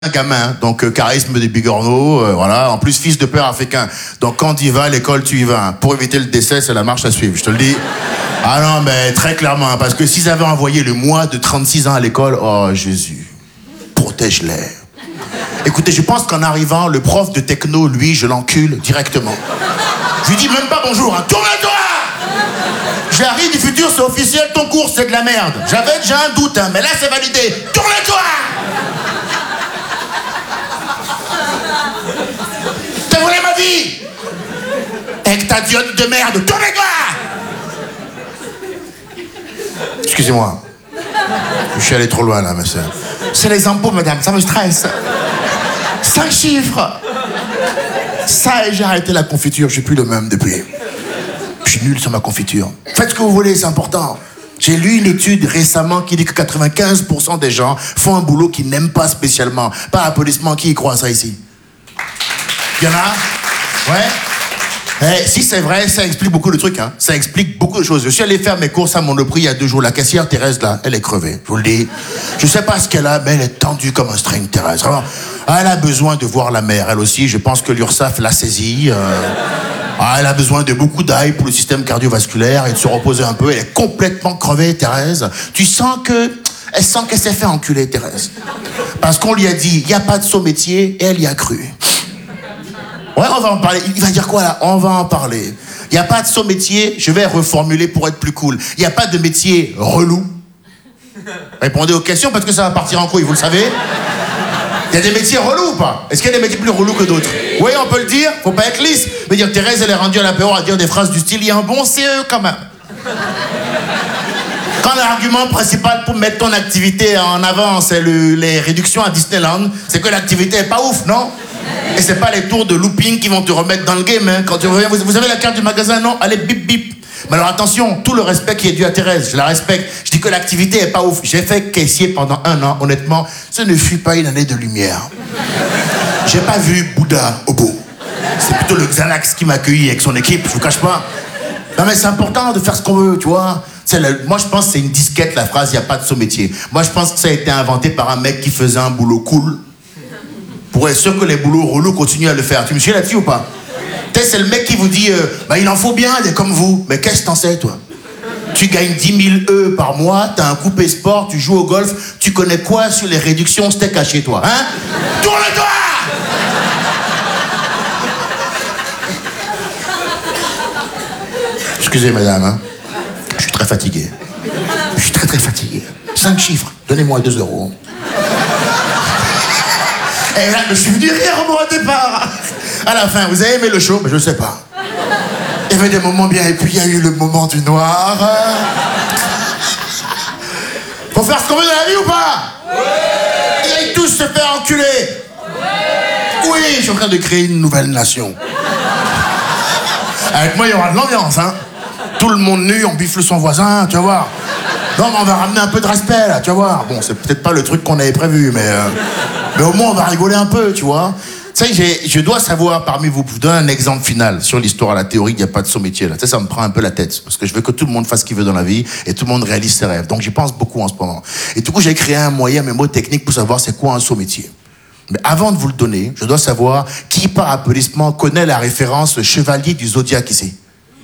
un gamin, donc charisme des bigorneaux, voilà, en plus fils de père africain. Donc quand il va à l'école, tu y vas. Pour éviter le décès, c'est la marche à suivre, je te le dis. Ah non, mais très clairement, parce que s'ils avaient envoyé le moi de 36 ans à l'école, oh Jésus, protège-les. Écoutez, je pense qu'en arrivant, le prof de techno, lui, je l'encule directement. Je lui dis même pas bonjour, hein. Tourne-toi! J'arrive du futur, c'est officiel, ton cours, c'est de la merde. J'avais déjà un doute, hein, mais là, c'est validé. Tourne-toi! T'as volé ma vie! Avec ta diote de merde, tourne-toi! Excusez-moi. Je suis allé trop loin, là, monsieur. C'est les impôts, madame, ça me stresse. 5 chiffres. Ça, et j'ai arrêté la confiture, je suis plus le même depuis. Je suis nul sur ma confiture. Faites ce que vous voulez, c'est important. J'ai lu une étude récemment qui dit que 95% des gens font un boulot qu'ils n'aiment pas spécialement. Pas applaudissements, qui y croit ça ici? Il y en a? Ouais? Eh, si c'est vrai, ça explique beaucoup de trucs, hein. Ça explique beaucoup de choses. Je suis allé faire mes courses à Monoprix il y a 2 jours. La caissière Thérèse, là, elle est crevée, je vous le dis. Je sais pas ce qu'elle a, mais elle est tendue comme un string, Thérèse. Vraiment, elle a besoin de voir la mer, elle aussi. Je pense que l'URSSAF l'a saisie. Elle a besoin de beaucoup d'ail pour le système cardiovasculaire et de se reposer un peu. Elle est complètement crevée, Thérèse. Tu sens que... Elle sent qu'elle s'est fait enculer, Thérèse. Parce qu'on lui a dit, il n'y a pas de saut métier, et elle y a cru. Ouais, on va en parler. Il va dire quoi, là? On va en parler. Il n'y a pas de saut métier, je vais reformuler pour être plus cool. Il n'y a pas de métier relou. Répondez aux questions, parce que ça va partir en couille, vous le savez. Il y a des métiers relous ou pas? Est-ce qu'il y a des métiers plus relous que d'autres? Oui, on peut le dire, faut pas être lisse. Mais dire Thérèse, elle est rendue à l'apéro à dire des phrases du style, il y a un bon CE quand même. Quand l'argument principal pour mettre ton activité en avant, c'est les réductions à Disneyland, c'est que l'activité est pas ouf, non? Et c'est pas les tours de looping qui vont te remettre dans le game, hein. Quand tu reviens, vous avez la carte du magasin, non? Allez, bip bip. Mais alors attention, tout le respect qui est dû à Thérèse, je la respecte. Je dis que l'activité est pas ouf. J'ai fait caissier pendant 1 an, honnêtement, ce ne fut pas une année de lumière. J'ai pas vu Bouddha au bout. C'est plutôt le Xanax qui m'a accueilli avec son équipe, je vous cache pas. Non mais c'est important de faire ce qu'on veut, tu vois. Moi je pense que c'est une disquette la phrase, il n'y a pas de saut métier. Moi je pense que ça a été inventé par un mec qui faisait un boulot cool pour être sûr que les boulots relous continuent à le faire. Tu me suis là-dessus ou pas? Peut-être c'est le mec qui vous dit il en faut bien des comme vous. Mais qu'est-ce que t'en sais toi? Tu gagnes 10 000 € par mois, t'as un coupé sport, tu joues au golf, tu connais quoi sur les réductions steak à chez toi, hein? Tourne-toi! Excusez madame, hein? Je suis très fatigué. Je suis très très fatigué. 5 chiffres, donnez-moi 2 €. Et là, je suis venu rire moi au départ. À la fin, vous avez aimé le show? Mais je sais pas. Il y avait des moments bien, et puis il y a eu le moment du noir. Faut faire ce qu'on veut dans la vie ou pas? Oui! Ils aillent tous se faire enculer. Oui! Oui, je suis en train de créer une nouvelle nation. Avec moi, il y aura de l'ambiance, hein. Tout le monde nu, on bifle son voisin, tu vas voir. Non, mais on va ramener un peu de respect, là, tu vas voir. Bon, c'est peut-être pas le truc qu'on avait prévu, mais au moins, on va rigoler un peu, tu vois. Tu sais, je dois savoir parmi vous, je vous donne un exemple final sur l'histoire, la théorie, il n'y a pas de saut métier, là. Tu sais, ça me prend un peu la tête, parce que je veux que tout le monde fasse ce qu'il veut dans la vie, et tout le monde réalise ses rêves. Donc, j'y pense beaucoup en ce moment. Et du coup, j'ai créé un moyen, mes mots techniques, pour savoir c'est quoi un saut métier. Mais avant de vous le donner, je dois savoir qui, par applaudissement, connaît la référence chevalier du Zodiac ici.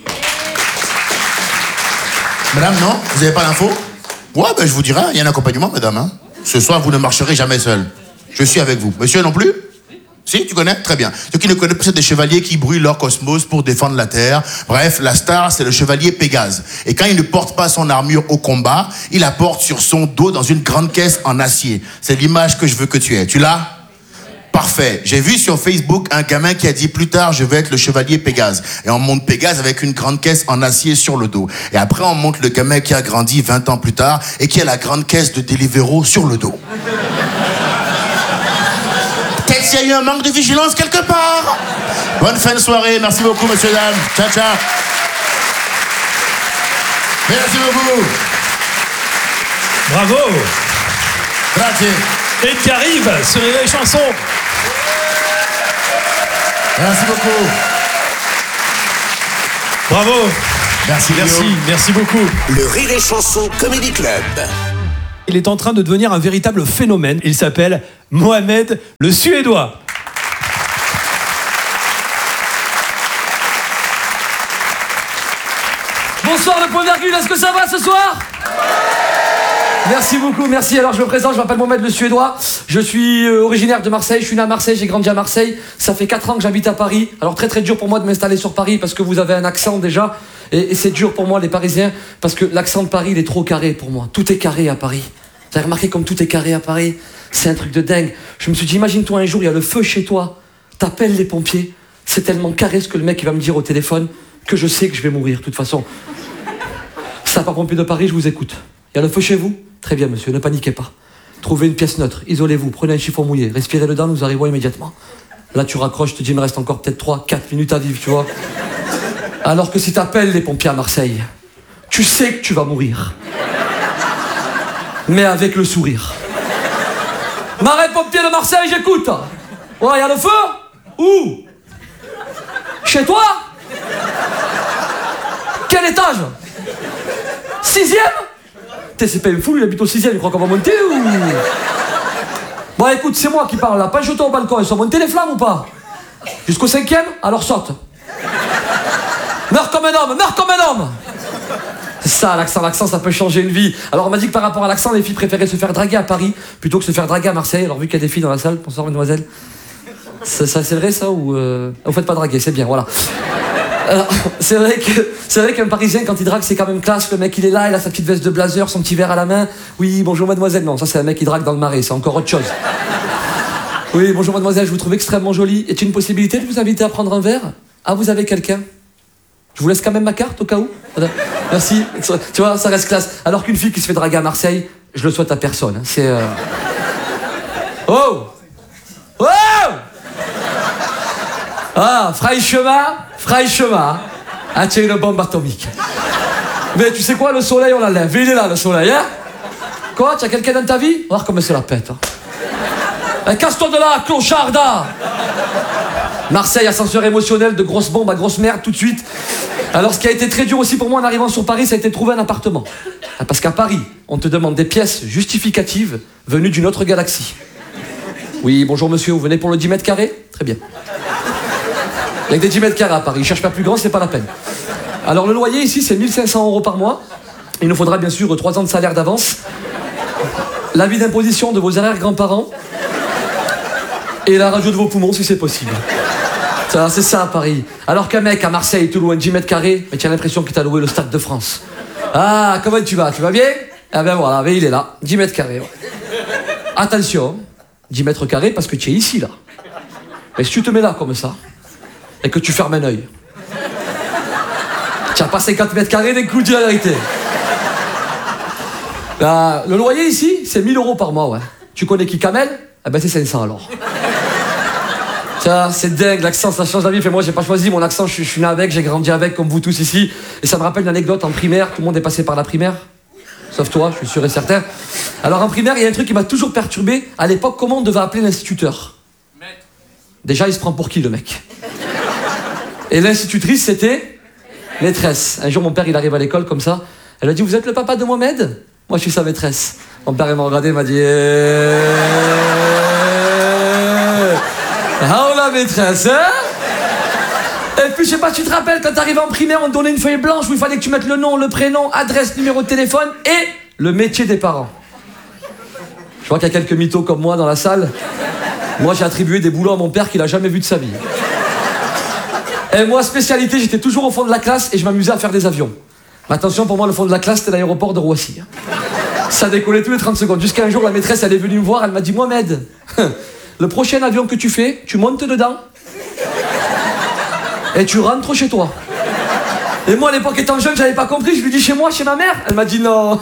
Madame, non? Vous n'avez pas l'info? Ouais, ben je vous dirai, il y a un accompagnement, madame. Hein. Ce soir, vous ne marcherez jamais seul. Je suis avec vous. Monsieur non plus? Si, tu connais? Très bien. Ceux qui ne connaissent pas, c'est des chevaliers qui brûlent leur cosmos pour défendre la Terre. Bref, la star, c'est le chevalier Pégase. Et quand il ne porte pas son armure au combat, il la porte sur son dos dans une grande caisse en acier. C'est l'image que je veux que tu aies. Tu l'as? Parfait. J'ai vu sur Facebook un gamin qui a dit plus tard je vais être le chevalier Pégase. Et on monte Pégase avec une grande caisse en acier sur le dos. Et après on monte le gamin qui a grandi 20 ans plus tard et qui a la grande caisse de Deliveroo sur le dos. Peut-être qu'il y a eu un manque de vigilance quelque part. Bonne fin de soirée. Merci beaucoup messieurs dames. Ciao ciao. Merci beaucoup. Bravo. Grazie. Et qui arrive sur les chansons. Merci beaucoup. Bravo. Merci. Merci beaucoup. Le Rire et Chanson Comedy Club. Il est en train de devenir un véritable phénomène. Il s'appelle Mohamed le Suédois. Bonsoir le point virgule, est-ce que ça va ce soir? Merci beaucoup, merci. Alors je me présente, je m'appelle Mohamed le Suédois. Je suis originaire de Marseille, je suis né à Marseille, j'ai grandi à Marseille. Ça fait 4 ans que j'habite à Paris. Alors très très dur pour moi de m'installer sur Paris parce que vous avez un accent déjà. Et c'est dur pour moi les Parisiens parce que l'accent de Paris il est trop carré pour moi. Tout est carré à Paris. Vous avez remarqué comme tout est carré à Paris? C'est un truc de dingue. Je me suis dit, imagine-toi un jour, il y a le feu chez toi. T'appelles les pompiers. C'est tellement carré ce que le mec il va me dire au téléphone que je sais que je vais mourir de toute façon. Sapeurs-pompiers de Paris, je vous écoute. Il y a le feu chez vous? Très bien, monsieur, ne paniquez pas. Trouvez une pièce neutre, isolez-vous, prenez un chiffon mouillé, respirez dedans, nous arrivons immédiatement. Là, tu raccroches, je te dis, il me reste encore peut-être 3-4 minutes à vivre, tu vois. Alors que si t'appelles les pompiers à Marseille, tu sais que tu vas mourir. Mais avec le sourire. Marais pompier de Marseille, j'écoute. Ouais, il y a le feu? Où? Chez toi? Quel étage? 6e? C'est pas une foule, il habite au 6e, il croit qu'on va monter ou... Bon écoute, c'est moi qui parle là, pas jeter au balcon, ils sont montés les flammes ou pas? Jusqu'au 5e? Alors saute. Meurs comme un homme, meurs comme un homme! C'est ça, l'accent ça peut changer une vie. Alors on m'a dit que par rapport à l'accent, les filles préféraient se faire draguer à Paris plutôt que se faire draguer à Marseille. Alors vu qu'il y a des filles dans la salle, bonsoir mademoiselle. Ça c'est vrai ça ou... Vous faites pas draguer, c'est bien, voilà. Alors, c'est vrai qu'un Parisien, quand il drague, c'est quand même classe. Le mec, il est là, il a sa petite veste de blazer, son petit verre à la main. Oui, bonjour mademoiselle. Non, ça c'est un mec qui drague dans le Marais, c'est encore autre chose. Oui, bonjour mademoiselle, je vous trouve extrêmement jolie. Est-ce une possibilité de vous inviter à prendre un verre? Ah, vous avez quelqu'un? Je vous laisse quand même ma carte au cas où. Merci. Tu vois, ça reste classe. Alors qu'une fille qui se fait draguer à Marseille, je le souhaite à personne. C'est... Oh! Oh! Ah, Freischema. Ah, tu es une bombe atomique. Mais tu sais quoi, le soleil, on l'enlève. Il est là, le soleil, hein? Quoi, tu as quelqu'un dans ta vie? Voir comme c'est la pète. Hein. Casse-toi de là, clocharda! Marseille, ascenseur émotionnel, de grosses bombes à grosse merde, tout de suite. Alors, ce qui a été très dur aussi pour moi en arrivant sur Paris, ça a été de trouver un appartement. Parce qu'à Paris, on te demande des pièces justificatives venues d'une autre galaxie. Oui, bonjour monsieur, vous venez pour le 10 mètres carrés? Très bien. Il y a que des 10 mètres carrés à Paris, ils cherchent pas plus grand, c'est pas la peine. Alors le loyer ici, c'est 1 500 € par mois. Il nous faudra bien sûr 3 ans de salaire d'avance. L'avis d'imposition de vos arrière-grands-parents. Et la radio de vos poumons si c'est possible. Ça, c'est ça à Paris. Alors qu'un mec à Marseille te loue un 10 mètres carrés, mais tu as l'impression qu'il t'a loué le Stade de France. Ah, comment tu vas? Tu vas bien? Ah ben voilà, ben il est là, 10 mètres carrés. Ouais. Attention, 10 mètres carrés parce que tu es ici là. Mais si tu te mets là comme ça, et que tu fermes un œil, tu n'as pas 50 mètres carrés d'un coup, dis la vérité. Là, le loyer ici, c'est 1 000 € par mois, ouais. Tu connais qui, Kamel? Ah ben c'est 500 alors. Ça, c'est dingue, l'accent, ça change la vie. Moi, j'ai pas choisi mon accent, je suis né avec, j'ai grandi avec, comme vous tous ici. Et ça me rappelle une anecdote en primaire, tout le monde est passé par la primaire. Sauf toi, je suis sûr et certain. Alors en primaire, il y a un truc qui m'a toujours perturbé. À l'époque, comment on devait appeler l'instituteur? Déjà, il se prend pour qui, le mec? Et l'institutrice, c'était maîtresse. Un jour, mon père, il arrive à l'école comme ça. Elle a dit, vous êtes le papa de Mohamed? Moi, je suis sa maîtresse. Mon père, il m'a regardé, il m'a dit... Ah, la maîtresse, hein? Et puis, je sais pas, tu te rappelles, quand t'arrivais en primaire, on te donnait une feuille blanche où il fallait que tu mettes le nom, le prénom, adresse, numéro de téléphone et le métier des parents. Je vois qu'il y a quelques mythos comme moi dans la salle. Moi, j'ai attribué des boulots à mon père qu'il a jamais vu de sa vie. Et moi, spécialité, j'étais toujours au fond de la classe et je m'amusais à faire des avions. Mais attention, pour moi, le fond de la classe, c'était l'aéroport de Roissy. Ça décollait tous les 30 secondes. Jusqu'à un jour, la maîtresse, elle est venue me voir, elle m'a dit, Mohamed, le prochain avion que tu fais, tu montes dedans et tu rentres chez toi. Et moi, à l'époque, étant jeune, j'avais pas compris. Je lui dis, chez moi, chez ma mère? Elle m'a dit, non.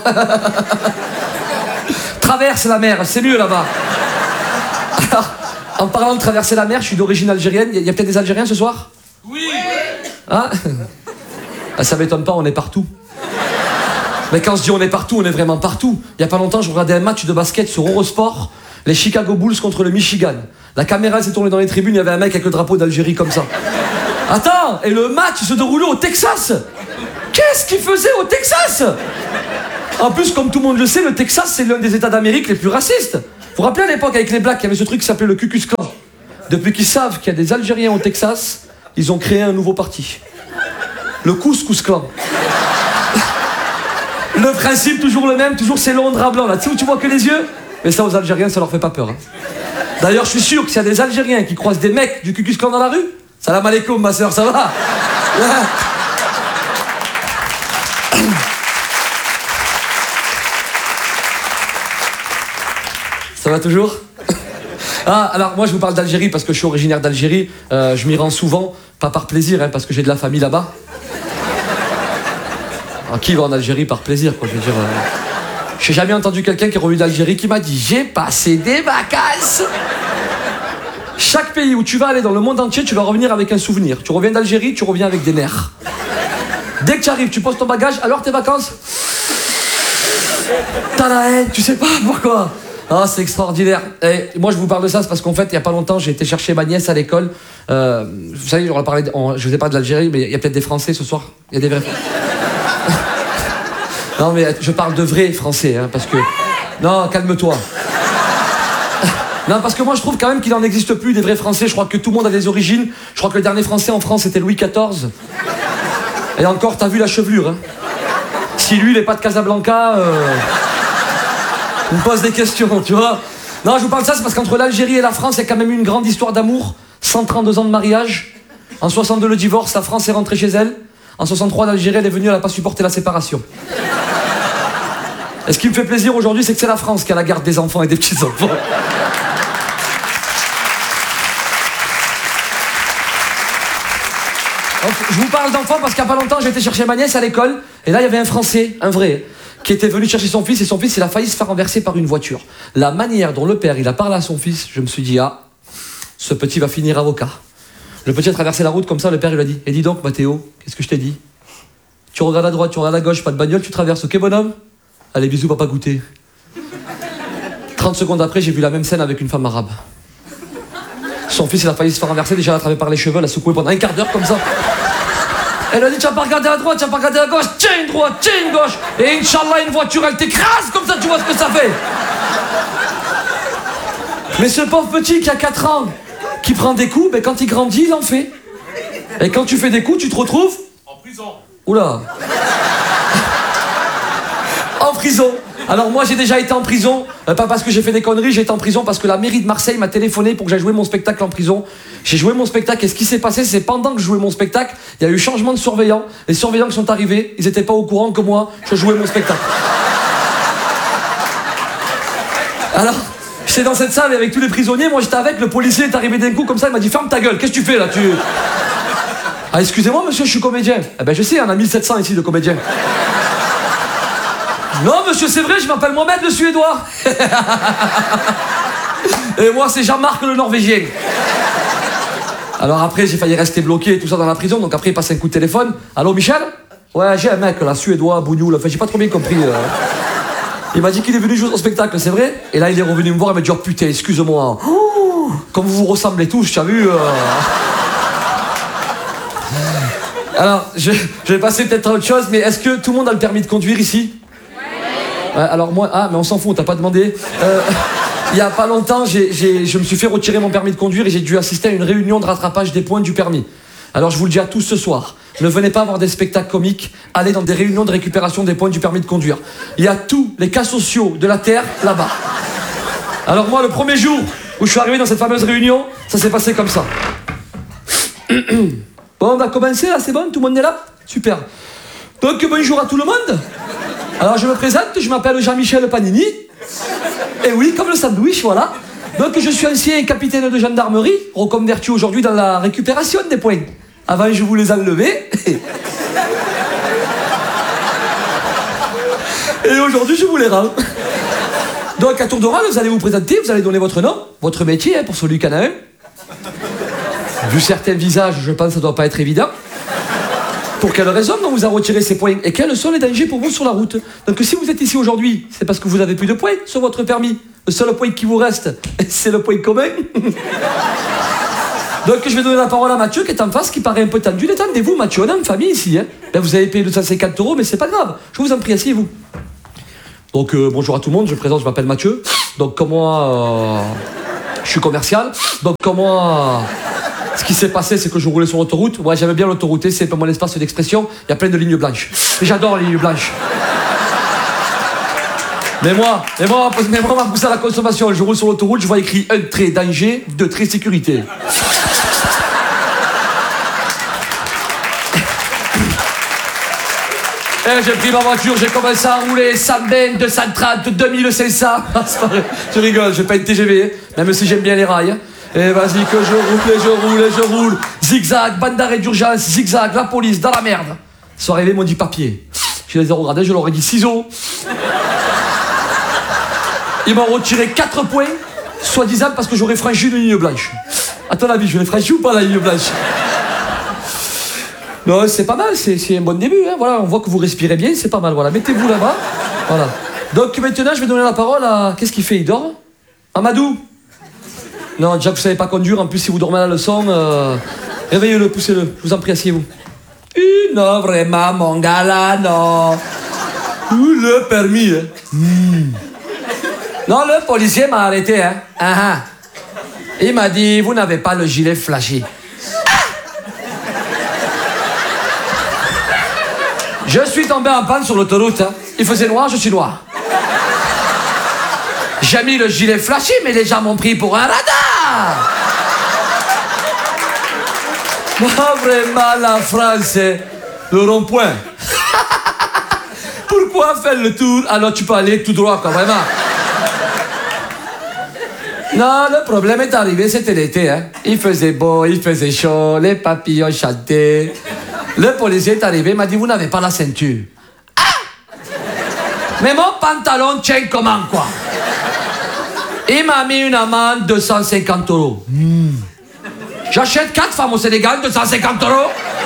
Traverse la mer, c'est mieux là-bas. Alors, en parlant de traverser la mer, je suis d'origine algérienne. Il y a peut-être des Algériens ce soir? Oui. Hein? Ah, ça m'étonne pas, on est partout. Mais quand je dis on est partout, on est vraiment partout. Il y a pas longtemps, je regardais un match de basket sur Eurosport, les Chicago Bulls contre le Michigan. La caméra s'est tournée dans les tribunes, il y avait un mec avec le drapeau d'Algérie comme ça. Attends, et le match se déroulait au Texas. Qu'est-ce qu'il faisait au Texas? En plus, comme tout le monde le sait, le Texas, c'est l'un des États d'Amérique les plus racistes. Vous vous rappelez à l'époque, avec les Blacks, il y avait ce truc qui s'appelait le Ku Klux Klan. Depuis qu'ils savent qu'il y a des Algériens au Texas, ils ont créé un nouveau parti. Le Couscous Clan. Le principe, toujours le même, toujours c'est long drap blanc, là. Tu sais où tu vois que les yeux? Mais ça, aux Algériens, ça leur fait pas peur. Hein. D'ailleurs, je suis sûr que s'il y a des Algériens qui croisent des mecs du Ku Klux Klan dans la rue, salam alaikum, ma soeur, ça va? Ça va toujours? Ah, alors moi je vous parle d'Algérie parce que je suis originaire d'Algérie. Je m'y rends souvent, pas par plaisir, hein, parce que j'ai de la famille là-bas. Alors, qui va en Algérie par plaisir, quoi, je veux dire. J'ai jamais entendu quelqu'un qui est revenu d'Algérie qui m'a dit j'ai passé des vacances. Chaque pays où tu vas aller dans le monde entier, tu vas revenir avec un souvenir. Tu reviens d'Algérie, tu reviens avec des nerfs. Dès que tu arrives, tu poses ton bagage, alors tes vacances? T'as la haine, tu sais pas pourquoi. Ah, c'est extraordinaire. Et moi, je vous parle de ça, c'est parce qu'en fait, il y a pas longtemps, j'ai été chercher ma nièce à l'école. Vous savez, je vous ai pas de l'Algérie, mais il y a peut-être des Français ce soir. Il y a des vrais. Non, mais je parle de vrais Français, hein, parce que. Non, calme-toi. Non, parce que moi, je trouve quand même qu'il n'en existe plus des vrais Français. Je crois que tout le monde a des origines. Je crois que le dernier Français en France, c'était Louis XIV. Et encore, t'as vu la chevelure, hein. Si lui, il n'est pas de Casablanca. On me pose des questions, tu vois. Non, je vous parle de ça, c'est parce qu'entre l'Algérie et la France, il y a quand même eu une grande histoire d'amour. 132 ans de mariage. En 62, le divorce, la France est rentrée chez elle. En 63, l'Algérie, elle est venue, elle n'a pas supporté la séparation. Et ce qui me fait plaisir aujourd'hui, c'est que c'est la France qui a la garde des enfants et des petits-enfants. Je vous parle d'enfants parce qu'il n'y a pas longtemps, j'ai été chercher ma nièce à l'école. Et là, il y avait un Français, un vrai, qui était venu chercher son fils, et son fils, il a failli se faire renverser par une voiture. La manière dont le père, il a parlé à son fils, je me suis dit, ah, ce petit va finir avocat. Le petit a traversé la route comme ça, le père, il lui a dit, et dis donc, Mathéo, qu'est-ce que je t'ai dit? Tu regardes à droite, tu regardes à gauche, pas de bagnole, tu traverses, ok, bonhomme? Allez, bisous, papa, goûter. 30 secondes après, j'ai vu la même scène avec une femme arabe. Son fils, il a failli se faire renverser, déjà, il a attrapé par les cheveux, il a secoué pendant un quart d'heure comme ça. Elle a dit, tu vas pas regarder à droite, tu vas pas regarder à gauche, tiens une droite, tiens une gauche. Et Inch'Allah, une voiture, elle t'écrase, comme ça, tu vois ce que ça fait. Mais ce pauvre petit qui a 4 ans, qui prend des coups, ben, quand il grandit, il en fait. Et quand tu fais des coups, tu te retrouves en prison. Oula. En prison. Alors moi j'ai déjà été en prison, pas parce que j'ai fait des conneries, j'ai été en prison parce que la mairie de Marseille m'a téléphoné pour que j'aille jouer mon spectacle en prison. J'ai joué mon spectacle et ce qui s'est passé, c'est pendant que je jouais mon spectacle, il y a eu changement de surveillants. Les surveillants qui sont arrivés, ils étaient pas au courant que moi, je jouais mon spectacle. Alors, j'étais dans cette salle avec tous les prisonniers, moi j'étais avec, le policier est arrivé d'un coup comme ça, il m'a dit ferme ta gueule, qu'est-ce que tu fais là tu... Ah excusez-moi monsieur, je suis comédien. Eh ben je sais, on a 1700 ici de comédiens. Non, monsieur, c'est vrai, je m'appelle Mohamed le Suédois. Et moi, c'est Jean-Marc le Norvégien. Alors après, j'ai failli rester bloqué et tout ça dans la prison. Donc après, il passe un coup de téléphone. Allô, Michel? Ouais, j'ai un mec, là, Suédois, bougnoul. Enfin, j'ai pas trop bien compris. Il m'a dit qu'il est venu jouer au spectacle, c'est vrai? Et là, il est revenu me voir et m'a dit, oh putain, excuse-moi. Oh, comme vous vous ressemblez tous, tu as vu Alors, je vais passer peut-être à autre chose, mais est-ce que tout le monde a le permis de conduire ici? Alors moi, ah mais on s'en fout, t'as pas demandé. Il y a pas longtemps, je me suis fait retirer mon permis de conduire et j'ai dû assister à une réunion de rattrapage des points du permis. Alors je vous le dis à tous ce soir, ne venez pas voir des spectacles comiques, allez dans des réunions de récupération des points du permis de conduire. Il y a tous les cas sociaux de la Terre là-bas. Alors moi, le premier jour où je suis arrivé dans cette fameuse réunion, ça s'est passé comme ça. Bon, on va commencer là, c'est bon? Tout le monde est là? Super. Donc bonjour à tout le monde. Alors je me présente, je m'appelle Jean-Michel Panini. Et oui, comme le sandwich, voilà. Donc je suis ancien capitaine de gendarmerie, reconverti aujourd'hui dans la récupération des points. Avant je vous les enlevais. Et aujourd'hui je vous les rends. Donc à tour de rôle, vous allez vous présenter, vous allez donner votre nom, votre métier, hein, pour celui qui en a un. Vu certains visages, je pense que ça doit pas être évident. Pour quelle raison on vous a retiré ces points? Et quels sont les dangers pour vous sur la route? Donc si vous êtes ici aujourd'hui, c'est parce que vous avez plus de points sur votre permis. Le seul point qui vous reste, c'est le point commun. Donc je vais donner la parole à Mathieu qui est en face, qui paraît un peu tendu. Détendez-vous Mathieu, on est en famille ici. Hein. Là, vous avez payé 250 €, mais c'est pas grave. Je vous en prie, asseyez-vous. Donc bonjour à tout le monde, je me présente, je m'appelle Mathieu. Donc comme moi, je suis commercial. Donc comme moi, ce qui s'est passé, c'est que je roulais sur l'autoroute. Ouais, j'aimais bien l'autoroute, c'est pas mon espace d'expression. Il y a plein de lignes blanches. Et j'adore les lignes blanches. Mais moi, on m'a poussé à la consommation. Je roule sur l'autoroute, je vois écrit un trait danger, 2 traits sécurité. Et j'ai pris ma voiture, j'ai commencé à rouler 120, 230, 2500. C'est pas vrai, je rigole, je vais pas être TGV, même si j'aime bien les rails. Et vas-y que je roule. Zigzag, bande d'arrêt d'urgence, zigzag, la police, dans la merde. Ils sont arrivés, ils m'ont dit papier. Je les ai regardés, je leur ai dit ciseaux. Ils m'ont retiré 4 points, soi-disant parce que j'aurais franchi une ligne blanche. À ton avis, je l'ai franchi ou pas la ligne blanche? Non, c'est pas mal, c'est un bon début. Hein. Voilà, on voit que vous respirez bien, c'est pas mal. Voilà, mettez-vous là-bas. Voilà. Donc maintenant, je vais donner la parole à... Qu'est-ce qu'il fait? Il dort? Amadou? Non, déjà que vous savez pas conduire, en plus si vous dormez à la leçon, réveillez-le, poussez-le. Je vous en prie, asseyez-vous. Non, vraiment, mon gars là, non. Le permis, hein. Non, le policier m'a arrêté, hein. Il m'a dit, vous n'avez pas le gilet flashy. Je suis tombé en panne sur l'autoroute. Hein. Il faisait noir, je suis noir. J'ai mis le gilet flashy, mais les gens m'ont pris pour un radar. Non, vraiment, la France, le rond-point. Pourquoi faire le tour? Alors tu peux aller tout droit, quoi, vraiment. Non, le problème est arrivé, c'était l'été. Hein. Il faisait beau, il faisait chaud, les papillons chantaient. Le policier est arrivé, m'a dit, vous n'avez pas la ceinture. Ah! Mais mon pantalon tient comment, quoi? Il m'a mis une amende de 250 €. J'achète 4 femmes au Sénégal, 250 €.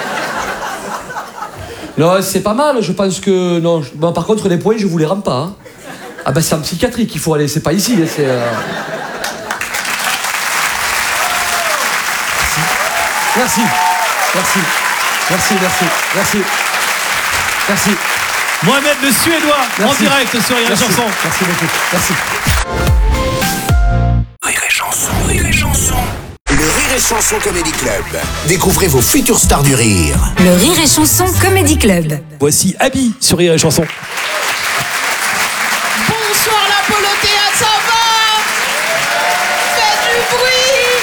Non, c'est pas mal, je pense que... Non, bon, par contre, les points, je vous les rends pas. Hein. Ah ben, c'est en psychiatrie qu'il faut aller, c'est pas ici, c'est... Merci. Mohamed le Suédois, en direct sur Rire et Chanson. Merci beaucoup, merci. Rire et Chanson. Le Rire et Chanson Comedy Club. Découvrez vos futures stars du rire. Le Rire et Chanson Comedy Club. Voici Abby sur Rire et Chanson. Bonsoir l'Apollo Théâtre, ça va? Faites du bruit.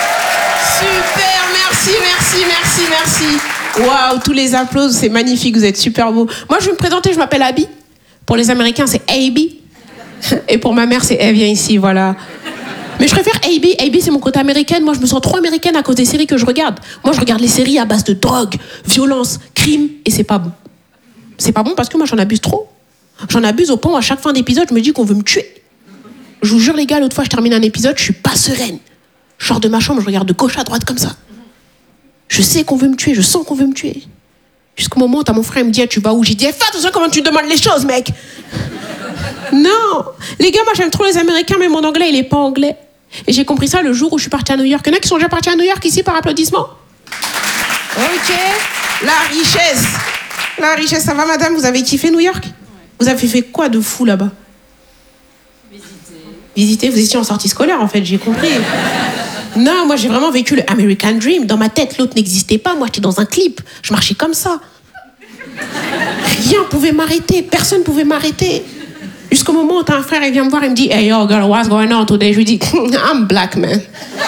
Super, merci. Waouh, tous les applaudissements, c'est magnifique, vous êtes super beaux. Moi, je vais me présenter, je m'appelle Abby. Pour les Américains, c'est Abby. Et pour ma mère, c'est elle vient ici, voilà. Mais je préfère Abby. Abby, c'est mon côté américaine. Moi, je me sens trop américaine à cause des séries que je regarde. Moi, je regarde les séries à base de drogue, violence, crime, et c'est pas bon. C'est pas bon parce que moi, j'en abuse trop. J'en abuse au point où à chaque fin d'épisode, je me dis qu'on veut me tuer. Je vous jure, les gars, l'autre fois, je termine un épisode, je suis pas sereine. Je sors de ma chambre, je regarde de gauche à droite comme ça. Je sais qu'on veut me tuer, je sens qu'on veut me tuer. Jusqu'au moment où t'as mon frère, il me dit, tu vas où? J'ai dit, fais attention comment tu demandes les choses, mec. Non, les gars, moi j'aime trop les Américains, mais mon anglais, il est pas anglais. Et j'ai compris ça le jour où je suis partie à New York. Il y en a qui sont déjà partis à New York ici par applaudissement? Ok, la richesse, ça va madame? Vous avez kiffé New York? Vous avez fait quoi de fou là-bas? Visiter, vous étiez en sortie scolaire en fait, j'ai compris. Non, moi j'ai vraiment vécu le American Dream. Dans ma tête, l'autre n'existait pas. Moi j'étais dans un clip. Je marchais comme ça. Rien pouvait m'arrêter. Personne pouvait m'arrêter. Jusqu'au moment où t'as un frère, il vient me voir, il me dit, hey yo girl, what's going on today? Je lui dis, I'm black man.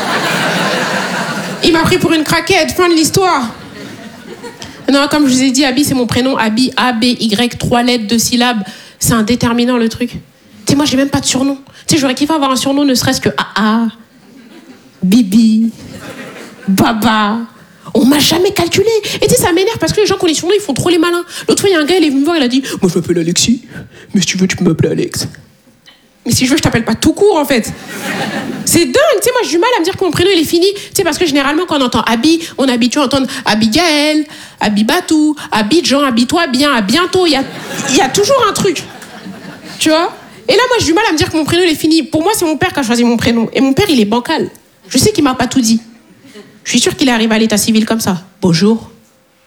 Il m'a pris pour une craquette. Fin de l'histoire. Non, comme je vous ai dit, Abby c'est mon prénom. Abby, A-B-Y, 3 lettres, 2 syllabes. C'est un déterminant le truc. Tu sais, moi j'ai même pas de surnom. Tu sais, j'aurais kiffé avoir un surnom ne serait-ce que AA. Bibi, Baba, on m'a jamais calculé. Et tu sais, ça m'énerve parce que les gens qui ont les surnoms, ils font trop les malins. L'autre fois, il y a un gars, il est venu me voir, il a dit, moi je m'appelle Alexis, mais si tu veux, tu peux m'appeler Alex. Mais si je veux, je t'appelle pas tout court en fait. C'est dingue, tu sais, moi j'ai du mal à me dire que mon prénom il est fini. Tu sais, parce que généralement, quand on entend Abby, on est habitué à entendre Abigaël, Abibatou, Abidjan, Abis-toi bien, à bientôt. Il y a toujours un truc. Tu vois? Et là, moi j'ai du mal à me dire que mon prénom il est fini. Pour moi, c'est mon père qui a choisi mon prénom. Et mon père, il est bancal. Je sais qu'il m'a pas tout dit. Je suis sûre qu'il est arrivé à l'état civil comme ça. Bonjour.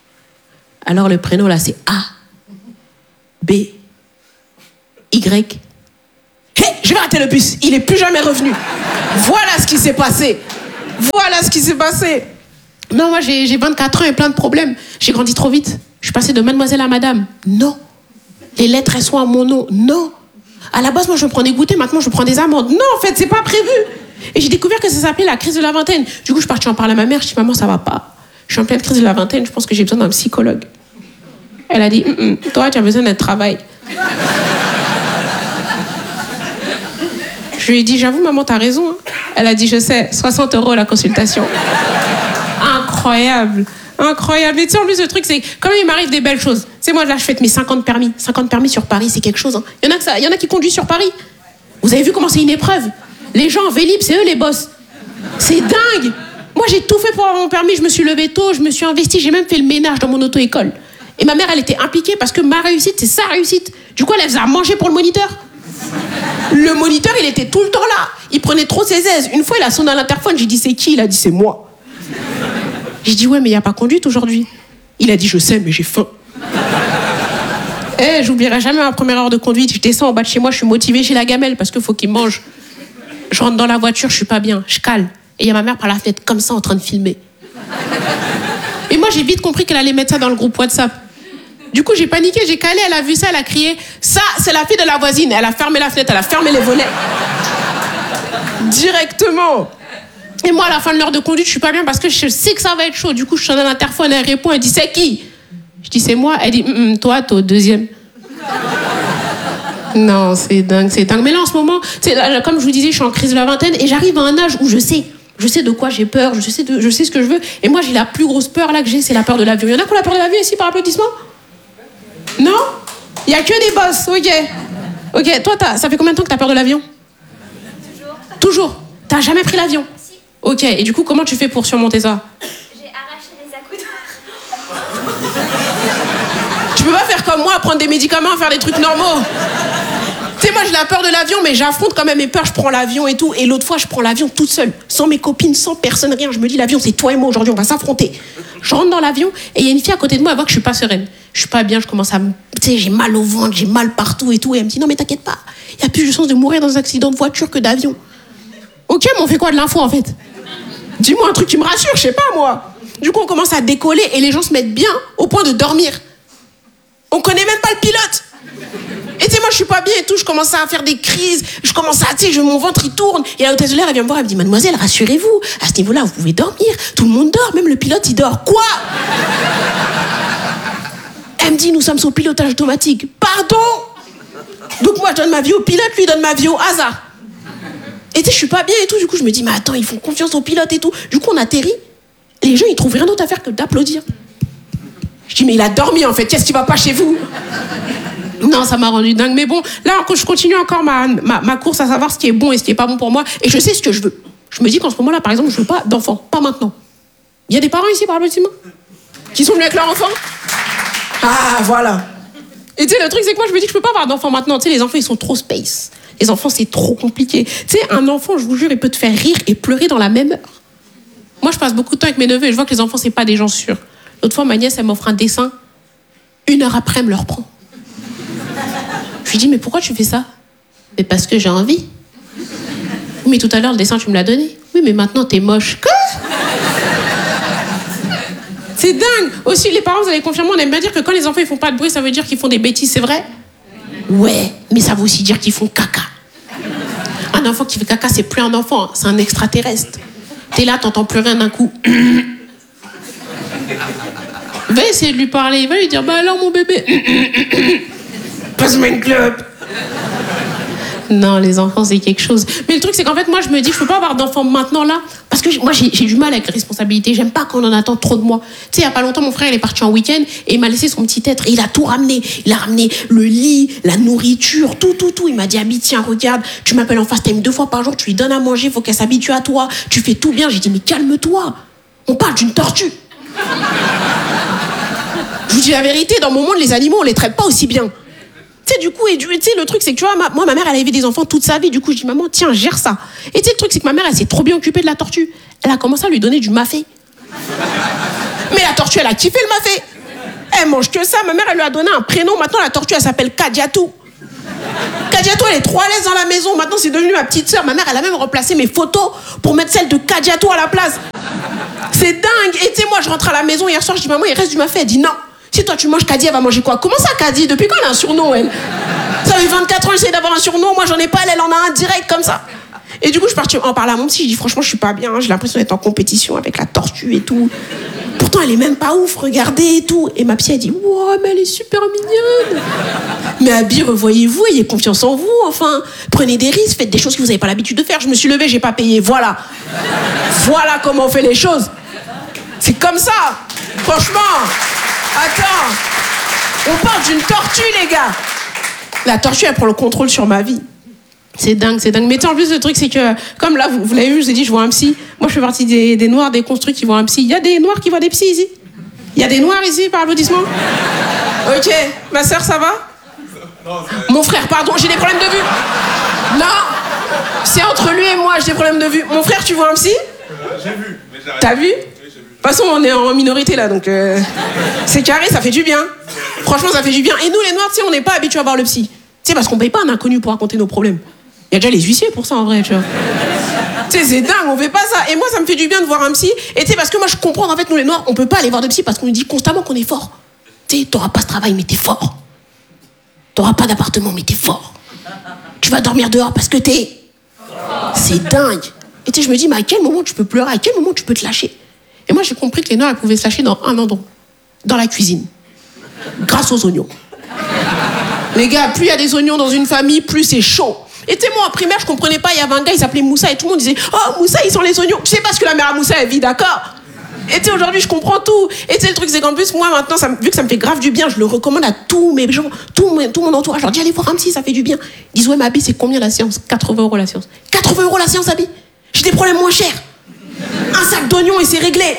Alors le prénom là c'est A, B, Y, Je vais rater le bus. Il est plus jamais revenu. Voilà ce qui s'est passé. Voilà ce qui s'est passé. Non, moi, j'ai 24 ans et plein de problèmes. J'ai grandi trop vite. Je suis passée de mademoiselle à madame. Non. Les lettres, elles sont à mon nom. Non. À la base, moi, je me prends des goûters. Maintenant, je prends des amendes. Non, en fait, c'est pas prévu. Et j'ai découvert que ça s'appelait la crise de la vingtaine. Du coup, je suis partie en parler à ma mère. Je dis, maman, ça va pas. Je suis en pleine crise de la vingtaine. Je pense que j'ai besoin d'un psychologue. Elle a dit, toi, tu as besoin d'un travail. Je lui ai dit, j'avoue, maman, t'as raison. Hein. Elle a dit, je sais, 60 € la consultation. Incroyable. Incroyable. Et tu sais, en plus, le truc, c'est quand même, il m'arrive des belles choses. Tu sais, moi, là, je fête mes 50 permis. 50 permis sur Paris, c'est quelque chose. Hein. Il y en a qui conduisent sur Paris. Vous avez vu comment c'est une épreuve? Les gens en Vélib, c'est eux les boss. C'est dingue. Moi, j'ai tout fait pour avoir mon permis. Je me suis levée tôt, je me suis investie. J'ai même fait le ménage dans mon auto-école. Et ma mère, elle était impliquée parce que ma réussite, c'est sa réussite. Du coup, elle faisait à manger pour le moniteur. Le moniteur, il était tout le temps là. Il prenait trop ses aises. Une fois, il a sonné à l'interphone. J'ai dit, c'est qui? Il a dit, c'est moi. J'ai dit, ouais, mais il n'y a pas conduite aujourd'hui. Il a dit, je sais, mais j'ai faim. J'oublierai jamais ma première heure de conduite. Je descends au bas de chez moi, je suis motivée chez la gamelle parce qu'il faut qu'il mange. Je rentre dans la voiture, je suis pas bien, je cale. Et il y a ma mère par la fenêtre, comme ça, en train de filmer. Et moi, j'ai vite compris qu'elle allait mettre ça dans le groupe WhatsApp. Du coup, j'ai paniqué, j'ai calé, elle a vu ça, elle a crié, ça, c'est la fille de la voisine. Elle a fermé la fenêtre, elle a fermé les volets. Directement. Et moi, à la fin de l'heure de conduite, je suis pas bien parce que je sais que ça va être chaud. Du coup, je sonne à l'interphone, elle répond, elle dit, c'est qui? Je dis, c'est moi. Elle dit, toi, t'es au deuxième. Non, c'est dingue, c'est dingue. Mais là, en ce moment, comme je vous disais, je suis en crise de la vingtaine et j'arrive à un âge où je sais de quoi j'ai peur, je sais ce que je veux. Et moi, j'ai la plus grosse peur là que j'ai, c'est la peur de l'avion. Il y en a qui ont la peur de l'avion ici par applaudissement? Non? Il y a que des boss, ok. Ok, toi, ça fait combien de temps que t'as peur de l'avion? Toujours. T'as jamais pris l'avion? Si. Ok, et du coup, comment tu fais pour surmonter ça? J'ai arraché les accoudoirs. Tu peux pas faire comme moi, prendre des médicaments, faire des trucs normaux. Tu sais, moi, j'ai la peur de l'avion, mais j'affronte quand même mes peurs, je prends l'avion et tout. Et l'autre fois, je prends l'avion toute seule, sans mes copines, sans personne, rien. Je me dis, l'avion, c'est toi et moi aujourd'hui, on va s'affronter. Je rentre dans l'avion et il y a une fille à côté de moi, elle voit que je suis pas sereine. Je suis pas bien, je commence à me... Tu sais, j'ai mal au ventre, j'ai mal partout et tout. Et elle me dit, non, mais t'inquiète pas, il y a plus de chance de mourir dans un accident de voiture que d'avion. Ok, mais on fait quoi de l'info, en fait? Dis-moi un truc qui me rassure, je sais pas, moi. Du coup, on commence à décoller et les gens se mettent bien au point de dormir. On connaît même pas le pilote. Et tu sais, moi, je suis pas bien et tout. Je commence à faire des crises. Je commence à, tu sais, mon ventre, il tourne. Et la hôtesse de l'air, elle vient me voir, elle me dit, mademoiselle, rassurez-vous. À ce niveau-là, vous pouvez dormir. Tout le monde dort. Même le pilote, il dort. Quoi? Elle me dit, nous sommes sous pilotage automatique. Pardon? Donc moi, je donne ma vie au pilote, lui, il donne ma vie au hasard. Et tu sais, je suis pas bien et tout. Du coup, je me dis, mais attends, ils font confiance au pilote et tout. Du coup, on atterrit. Et les gens, ils trouvent rien d'autre à faire que d'applaudir. Je dis, mais il a dormi, en fait. Qu'est-ce qui va pas chez vous? Non, ça m'a rendu dingue. Mais bon, là, je continue encore ma course à savoir ce qui est bon et ce qui est pas bon pour moi. Et je sais ce que je veux. Je me dis qu'en ce moment-là, par exemple, je veux pas d'enfants. Pas maintenant. Il y a des parents ici, par applaudissement, qui sont venus avec leur enfant? Ah, voilà. Et tu sais, le truc, c'est que moi, je me dis que je peux pas avoir d'enfants maintenant. Tu sais, les enfants, ils sont trop space. Les enfants, c'est trop compliqué. Tu sais, un enfant, je vous jure, il peut te faire rire et pleurer dans la même heure. Moi, je passe beaucoup de temps avec mes neveux et je vois que les enfants, c'est pas des gens sûrs. L'autre fois, ma nièce, elle m'offre un dessin. 1 heure après, elle me le reprend. Je lui dis, mais pourquoi tu fais ça? Mais parce que j'ai envie. Mais tout à l'heure, le dessin, tu me l'as donné. Oui, mais maintenant, t'es moche. Quoi? C'est dingue. Aussi, les parents, vous allez confirmer, on aime bien dire que quand les enfants, ils font pas de bruit, ça veut dire qu'ils font des bêtises, c'est vrai? Ouais, mais ça veut aussi dire qu'ils font caca. Un enfant qui fait caca, c'est plus un enfant, c'est un extraterrestre. T'es là, t'entends plus rien d'un coup. Va essayer de lui parler, va lui dire, bah alors mon bébé, passe-moi une clope. Non, les enfants, c'est quelque chose. Mais le truc, c'est qu'en fait, moi, je me dis, je peux pas avoir d'enfants maintenant, là, parce que moi, j'ai du mal avec les responsabilités. J'aime pas quand on en attend trop de moi. Tu sais, il y a pas longtemps, mon frère, il est parti en week-end et il m'a laissé son petit être. Et il a tout ramené. Il a ramené le lit, la nourriture, tout. Il m'a dit, Abby, tiens, regarde, tu m'appelles en FaceTime 2 fois par jour, tu lui donnes à manger, faut qu'elle s'habitue à toi. Tu fais tout bien. J'ai dit, mais calme-toi. On parle d'une tortue. Je vous dis la vérité, dans mon monde, les animaux, on les traite pas aussi bien. Tu sais, du coup, tu sais, le truc, c'est que tu vois, moi, ma mère, elle a élevé des enfants toute sa vie. Du coup, je dis, maman, tiens, gère ça. Et tu sais, le truc, c'est que ma mère, elle s'est trop bien occupée de la tortue. Elle a commencé à lui donner du mafé. Mais la tortue, elle a kiffé le mafé. Elle mange que ça. Ma mère, elle lui a donné un prénom. Maintenant, la tortue, elle s'appelle Kadiatou. Kadiatou, elle est trop à l'aise dans la maison. Maintenant, c'est devenu ma petite sœur. Ma mère, elle a même remplacé mes photos pour mettre celle de Kadiatou à la place. C'est dingue. Et tu sais, moi, je rentre à la maison hier soir, je dis, maman, il reste du mafé. Elle dit, non. Si toi, tu manges Kadi, elle va manger quoi? Comment ça, Kadi? Depuis quand elle a un surnom, elle? Ça fait 24 ans, j'essaie d'avoir un surnom. Moi, j'en ai pas, elle en a un direct comme ça. Et du coup, je suis partie en parler à mon psy. Je dis, franchement, je suis pas bien. J'ai l'impression d'être en compétition avec la tortue et tout. Pourtant, elle est même pas ouf, regardez et tout. Et ma psy, elle dit, wow, mais elle est super mignonne. Mais Abby, revoyez-vous, ayez confiance en vous, enfin. Prenez des risques, faites des choses que vous n'avez pas l'habitude de faire. Je me suis levée, j'ai pas payé. Voilà. Voilà comment on fait les choses. C'est comme ça. Franchement. Attends. On parle d'une tortue, les gars. La tortue, elle prend le contrôle sur ma vie. C'est dingue, c'est dingue. Mais en plus, le truc, c'est que, comme là, vous l'avez vu, je vous ai dit, je vois un psy. Moi, je fais partie des noirs, des construits qui voient un psy. Il y a des noirs qui voient des psys ici? Il y a des noirs ici, par applaudissement? Ok. Ma sœur, ça va? Mon frère, pardon, j'ai des problèmes de vue. Non. C'est entre lui et moi, j'ai des problèmes de vue. Mon frère, tu vois un psy? J'ai vu. Mais j'ai T'as vu? De toute façon, on est en minorité, là, donc... c'est carré, ça fait du bien. Franchement, ça fait du bien. Et nous, les noirs, tu sais, on n'est pas habitués à voir le psy. Tu sais, parce qu'on paye pas un inconnu pour raconter nos problèmes. Il y a déjà les huissiers pour ça, en vrai, tu vois. Tu sais, c'est dingue, on fait pas ça. Et moi, ça me fait du bien de voir un psy. Et tu sais, parce que moi, je comprends, en fait, nous, les noirs, on peut pas aller voir de psy parce qu'on nous dit constamment qu'on est fort. Tu sais, t'auras pas ce travail, mais t'es fort. T'auras pas d'appartement, mais t'es fort. Tu vas dormir dehors parce que t'es... C'est dingue. Et tu sais, je me dis, mais à quel moment tu peux pleurer? À quel moment tu peux te lâcher? Et moi, j'ai compris que les noirs, elles pouvaient se lâcher dans un endroit. Dans la cuisine. Grâce aux oignons. Les gars, plus il y a des oignons dans une famille, plus c'est chaud. Et tu sais, moi, en primaire, je comprenais pas, il y avait un gars, il s'appelait Moussa, et tout le monde disait, oh, Moussa, ils sont les oignons. Je sais pas ce que la mère à Moussa, elle vit, d'accord? Et tu sais, aujourd'hui, je comprends tout. Et tu sais, le truc, c'est qu'en plus, moi, maintenant, vu que ça me fait grave du bien, je le recommande à tous mes gens, tout mon entourage. Je leur dis, allez voir un psy, ça fait du bien. Ils disent, ouais, mais Abby, c'est combien la séance? 80 € la séance. 80 € la séance, Abby? J'ai des problèmes moins chers. Un sac d'oignons et c'est réglé.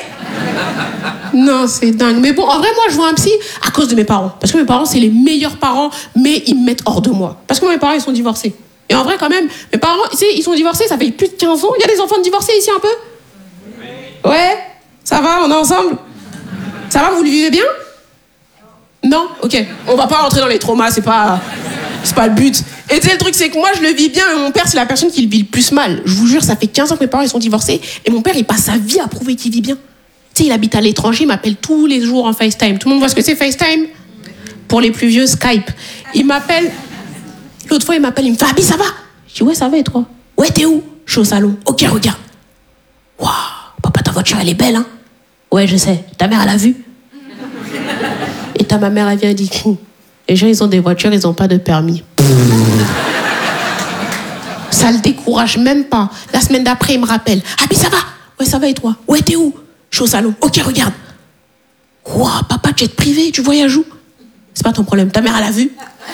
Non, c'est dingue. Mais bon, en vrai, moi, je vois un psy à cause de mes parents. Parce que mes parents, c'est les meilleurs parents, mais ils me mettent hors de moi. Parce que mes parents, ils sont divorcés. Et en vrai, quand même, mes parents, tu sais, ils sont divorcés, ça fait plus de 15 ans. Il y a des enfants divorcés ici un peu? Ouais? Ça va, on est ensemble? Ça va, vous le vivez bien? Non? Ok. On va pas rentrer dans les traumas, c'est pas le but. Et tu sais, le truc, c'est que moi, je le vis bien, et mon père, c'est la personne qui le vit le plus mal. Je vous jure, ça fait 15 ans que mes parents, ils sont divorcés, et mon père, il passe sa vie à prouver qu'il vit bien. Tu sais, il habite à l'étranger, il m'appelle tous les jours en FaceTime. Tout le monde voit ce que c'est FaceTime? Pour les plus vieux, Skype. Il m'appelle... L'autre fois, il m'appelle, il me fait « Abby, ça va ?» Je dis « Ouais, ça va, et toi ?»« Ouais, t'es où ?»« Je suis au salon. »« Ok, regarde. »« Waouh, papa, ta voiture, elle est belle, hein ?»« Ouais, je sais. Ta mère, elle a vu ?» Et ma mère, elle vient et dit « Les gens, ils ont des voitures, ils ont pas de permis. » Ça le décourage même pas. La semaine d'après, il me rappelle « Abby, ça va ?»« Ouais, ça va, et toi ?»« Ouais, t'es où ?»« Je suis au salon. »« Ok, regarde. »« Waouh, papa, jet privé, tu voyages où ?»« C'est pas ton problème. Ta mère, elle a vu ?»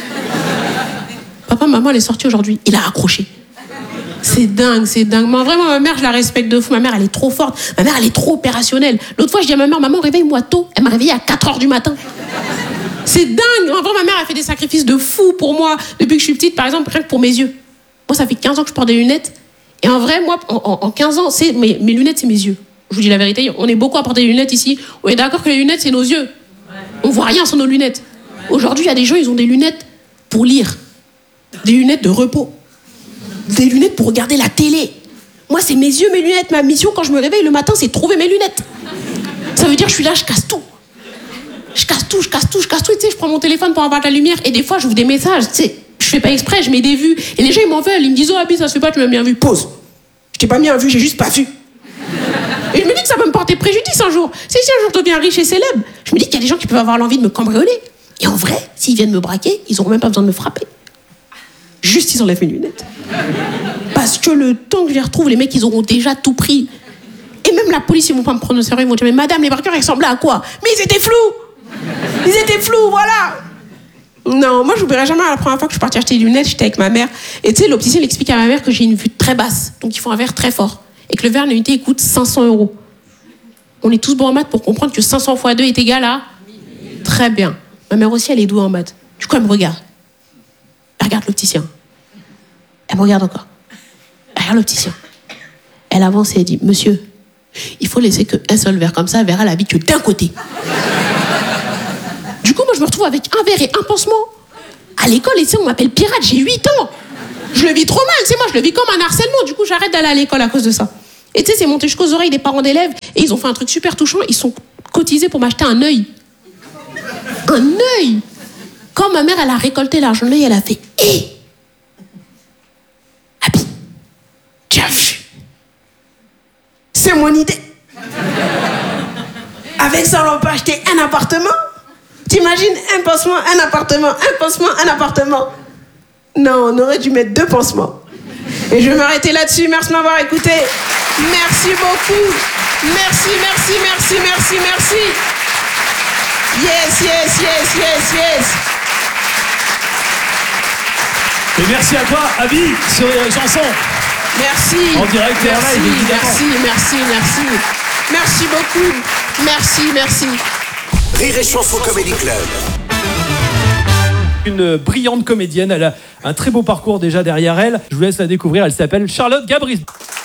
Papa, maman, elle est sortie aujourd'hui. Il a raccroché. C'est dingue, c'est dingue. Mais vraiment, ma mère, je la respecte de fou. Ma mère, elle est trop forte. Ma mère, elle est trop opérationnelle. L'autre fois, je dis à ma mère, maman, réveille-moi tôt. Elle m'a réveillée à 4 h du matin. C'est dingue. En vrai, ma mère, elle fait des sacrifices de fou pour moi. Depuis que je suis petite, par exemple, rien que pour mes yeux. Moi, ça fait 15 ans que je porte des lunettes. Et en vrai, moi, en 15 ans, mes lunettes, c'est mes yeux. Je vous dis la vérité. On est beaucoup à porter des lunettes ici. On est d'accord que les lunettes, c'est nos yeux. On voit rien sans nos lunettes. Aujourd'hui, il y a des gens, ils ont des lunettes pour lire. Des lunettes de repos. Des lunettes pour regarder la télé. Moi, c'est mes yeux, mes lunettes. Ma mission, quand je me réveille le matin, c'est trouver mes lunettes. Ça veut dire que je suis là, je casse tout. Je casse tout. Tu sais, je prends mon téléphone pour avoir de la lumière et des fois, j'ouvre des messages. Tu sais, je fais pas exprès, je mets des vues. Et les gens, ils m'en veulent. Ils me disent, oh, Abby, ça se fait pas, tu m'as bien vu. Pause. Je t'ai pas mis un vu, j'ai juste pas vu. Et je me dis que ça peut me porter préjudice un jour. Si un jour je deviens riche et célèbre, je me dis qu'il y a des gens qui peuvent avoir l'envie de me cambrioler. Et en vrai, s'ils viennent me braquer, ils auront même pas besoin de me frapper. Juste, ils enlèvent mes lunettes. Parce que le temps que je les retrouve, les mecs, ils auront déjà tout pris. Et même la police, ils vont pas me prendre au sérieux. Ils vont dire, mais madame, les braqueurs, ils ressemblaient à quoi? Mais ils étaient flous, voilà. Non, moi, j'oublierai jamais la première fois que je suis partie acheter des lunettes, j'étais avec ma mère. Et tu sais, l'opticien, il explique à ma mère que j'ai une vue très basse. Donc, il faut un verre très fort. Et que le verre d'unité, il coûte 500 €. On est tous bons en maths pour comprendre que 500 x 2 est égal à... Très bien. Ma mère aussi, elle est douée en maths. Du coup, elle me regarde. Elle regarde l'opticien. Elle me regarde encore. Elle regarde l'opticien. Elle avance et elle dit, monsieur, il faut laisser qu'un seul verre. Comme ça, elle verra la vie que d'un côté. Du coup, moi, je me retrouve avec un verre et un pansement. À l'école, on m'appelle pirate, j'ai 8 ans. Je le vis trop mal, tu sais, moi je le vis comme un harcèlement, du coup j'arrête d'aller à l'école à cause de ça. Et tu sais, c'est monté jusqu'aux oreilles des parents d'élèves, et ils ont fait un truc super touchant, ils sont cotisés pour m'acheter un œil. Un œil. Quand ma mère, elle a récolté l'argent de l'œil, elle a fait « Hé Abby, tu as vu? C'est mon idée. Avec ça, on peut acheter un appartement. T'imagines un pansement, un appartement, un pansement, un appartement. Non, on aurait dû mettre 2 pansements. Et je vais m'arrêter là-dessus. Merci de m'avoir écouté. Merci beaucoup. Merci, merci, merci, merci, merci. Yes, yes, yes, yes, yes. Et merci à toi, Abby, sur les chansons. Merci. En direct et en merci, live, évidemment. merci, merci, merci. Merci beaucoup. Merci, merci. Rire et Chanson Comedy Club. Une brillante comédienne, elle a un très beau parcours déjà derrière elle. Je vous laisse la découvrir, elle s'appelle Charlotte Gabris.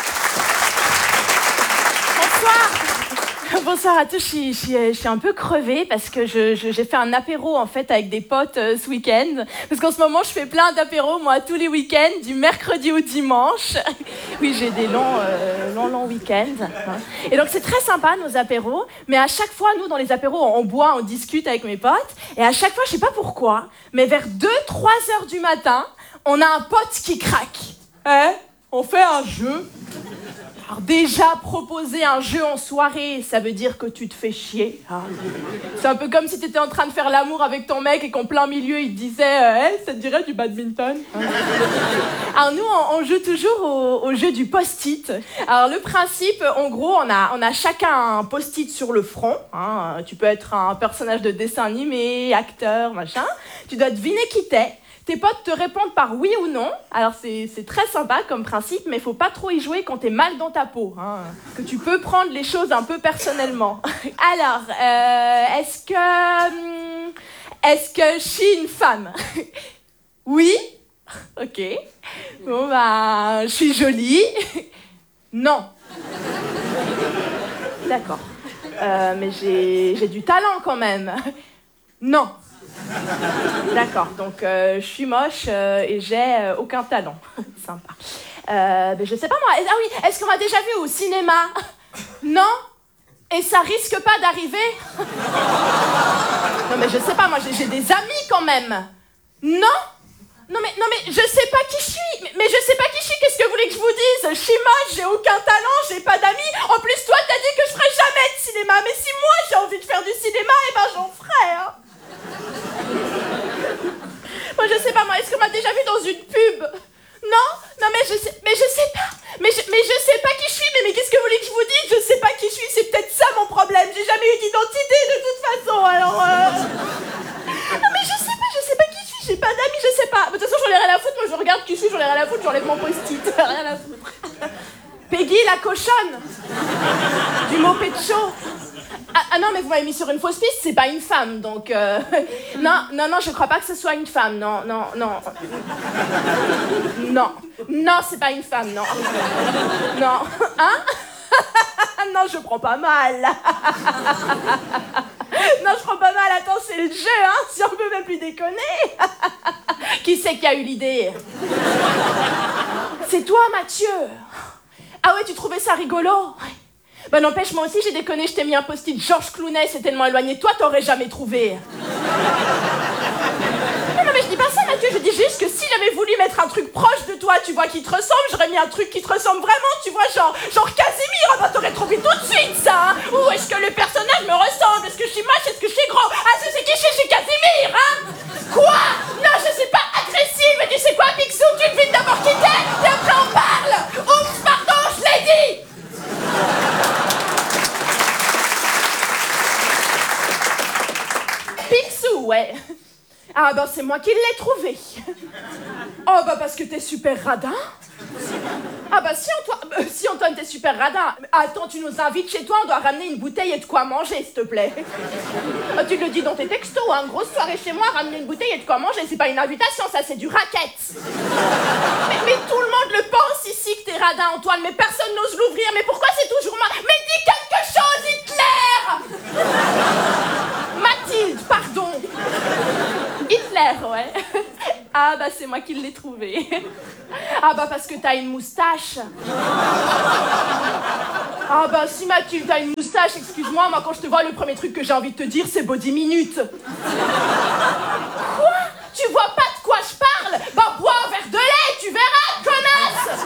Bonsoir à tous, je suis un peu crevée parce que j'ai fait un apéro en fait avec des potes ce week-end. Parce qu'en ce moment, je fais plein d'apéros, moi, tous les week-ends, du mercredi au dimanche. Oui, j'ai des longs week-ends. Et donc, c'est très sympa, nos apéros. Mais à chaque fois, nous, dans les apéros, on boit, on discute avec mes potes. Et à chaque fois, je sais pas pourquoi, mais vers 2-3 heures du matin, on a un pote qui craque. On fait un jeu. Alors déjà, proposer un jeu en soirée, ça veut dire que tu te fais chier. Hein. C'est un peu comme si tu étais en train de faire l'amour avec ton mec et qu'en plein milieu, il te disait hey, ça te dirait du badminton hein. Alors nous, on joue toujours au jeu du post-it. Alors le principe, en gros, on a chacun un post-it sur le front. Hein. Tu peux être un personnage de dessin animé, acteur, machin. Tu dois deviner qui t'es. Tes potes te répondent par oui ou non. Alors c'est très sympa comme principe, mais il faut pas trop y jouer quand t'es mal dans ta peau. Hein, que tu peux prendre les choses un peu personnellement. Alors, est-ce que je suis une femme? Oui. Ok. Bon bah, je suis jolie. Non. D'accord. Mais j'ai du talent quand même. Non. D'accord, donc je suis moche et j'ai aucun talent. Sympa. Mais je sais pas moi. Ah oui, est-ce qu'on m'a déjà vu au cinéma? Non? Et ça risque pas d'arriver? Non mais je sais pas, moi j'ai des amis quand même. Non? Non mais je sais pas qui je suis. Mais je sais pas qui je suis, qu'est-ce que vous voulez que je vous dise? Je suis moche, j'ai aucun talent, j'ai pas d'amis. En plus toi t'as dit que je ferais jamais de cinéma. Mais si moi j'ai envie de faire du cinéma, eh ben j'en ferai hein. Moi je sais pas moi, est-ce qu'on m'a déjà vu dans une pub? Non mais je sais pas. Mais je sais pas qui je suis, mais qu'est-ce que vous voulez que je vous dise? Je sais pas qui je suis, c'est peut-être ça mon problème. J'ai jamais eu d'identité de toute façon, alors Non mais je sais pas qui je suis, j'ai pas d'amis, je sais pas. De toute façon j'en ai rien à foutre, moi je regarde qui je suis, j'en ai rien à foutre, j'enlève mon post-it, rien à foutre. Peggy la cochonne du mot pécho. Ah non, mais vous m'avez mis sur une fausse piste, c'est pas une femme, donc... Non, je crois pas que ce soit une femme, non. Non, c'est pas une femme, non. Non, hein? Non, je prends pas mal. Non, je prends pas mal, attends, c'est le jeu, hein, si on peut même plus déconner. Qui c'est qui a eu l'idée? C'est toi, Mathieu. Ah ouais, tu trouvais ça rigolo? Bah n'empêche, moi aussi j'ai déconné, je t'ai mis un post-it Georges Clooney, c'est tellement éloigné. Toi, t'aurais jamais trouvé. Non mais je dis pas ça, Mathieu, je dis juste que si j'avais voulu mettre un truc proche de toi, tu vois, qui te ressemble, j'aurais mis un truc qui te ressemble vraiment, tu vois, genre Casimir, ah bah t'aurais trouvé tout de suite ça, hein. Ou est-ce que le personnage me ressemble? Est-ce que je suis moche? Est-ce que je suis gros? Ah, c'est qui je suis Casimir, hein? Quoi? Non, je suis pas agressive, mais tu sais quoi, Picsou, tu devines d'abord qui t'es, et après on parle. Oups, pardon, je l'ai dit. Picsou, ouais. Ah bah c'est moi qui l'ai trouvé. Oh bah parce que t'es super radin. Ah bah si Antoine t'es super radin. Attends, tu nous invites chez toi, on doit ramener une bouteille et de quoi manger, s'il te plaît. Tu le dis dans tes textos, hein, grosse soirée chez moi, ramener une bouteille et de quoi manger, c'est pas une invitation, ça c'est du racket. Mais tout le monde le pense ici que t'es radin, Antoine, mais personne n'ose l'ouvrir, mais pourquoi c'est toujours moi? Mais dis quelque chose, Hitler! Mathilde, pardon. Hitler, ouais. Ah Ah bah c'est moi qui l'ai trouvé. Ah bah parce que t'as une moustache. Ah bah si Mathilde, t'as une moustache, excuse-moi, moi quand je te vois, le premier truc que j'ai envie de te dire, c'est body minute. Quoi? Tu vois pas de quoi je parle? Bah bois un verre de lait, tu verras, connasse!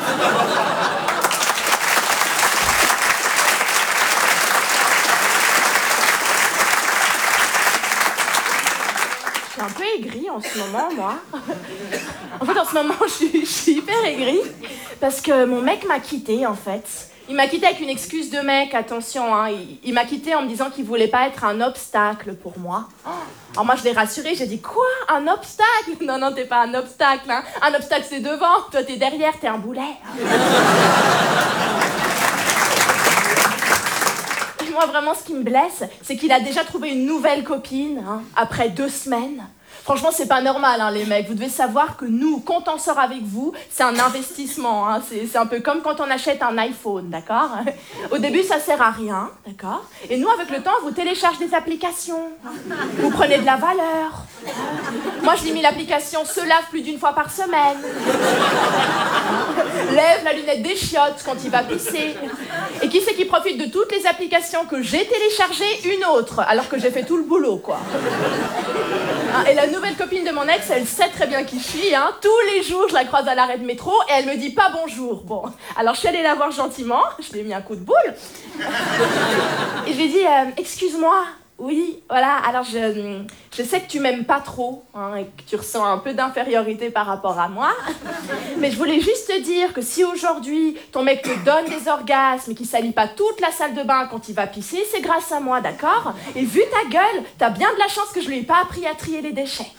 Je suis un peu aigrie en ce moment, moi. En fait, en ce moment, je suis hyper aigrie parce que mon mec m'a quittée, en fait. Il m'a quittée avec une excuse de mec, attention, hein. Il m'a quittée en me disant qu'il voulait pas être un obstacle pour moi. Alors moi, je l'ai rassuré, j'ai dit, quoi? Un obstacle? Non, non, t'es pas un obstacle, hein. Un obstacle, c'est devant, toi, t'es derrière, t'es un boulet. Et moi, vraiment, ce qui me blesse, c'est qu'il a déjà trouvé une nouvelle copine, hein, après 2 semaines. Franchement, c'est pas normal, hein, les mecs. Vous devez savoir que nous, quand on sort avec vous, c'est un investissement. Hein. C'est un peu comme quand on achète un iPhone, d'accord? Au début, ça sert à rien, d'accord? Et nous, avec le temps, vous téléchargez des applications. Vous prenez de la valeur. Moi, je lui ai mis l'application se lave plus d'une fois par semaine. Lève la lunette des chiottes quand il va pisser. Et qui c'est qui profite de toutes les applications que j'ai téléchargées? Une autre, alors que j'ai fait tout le boulot, quoi. Et la nouvelle copine de mon ex, elle sait très bien qui je suis, hein. Tous les jours, je la croise à l'arrêt de métro et elle me dit pas bonjour. Bon, alors je suis allée la voir gentiment, je lui ai mis un coup de boule. Et je lui ai dit, excuse-moi, oui, voilà, alors je sais que tu m'aimes pas trop, hein, et que tu ressens un peu d'infériorité par rapport à moi. Mais je voulais juste te dire que si aujourd'hui, ton mec te donne des orgasmes et qu'il salit pas toute la salle de bain quand il va pisser, c'est grâce à moi, d'accord? Et vu ta gueule, t'as bien de la chance que je lui ai pas appris à trier les déchets.